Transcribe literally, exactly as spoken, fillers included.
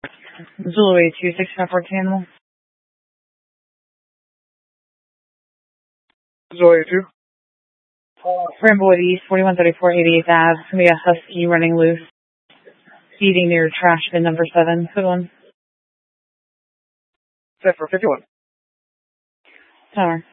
Zulu eight two six five four animal. Zulu eight two. Bramblewood East, forty-one thirty-four eighty-eighth Ave. It's going to be a husky running loose. Feeding near trash bin number seven. Good one. Set for fifty-one. Tower.